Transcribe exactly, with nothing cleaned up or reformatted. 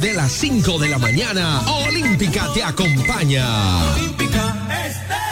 de las cinco de la mañana, Olímpica te acompaña. Olímpica Estéreo.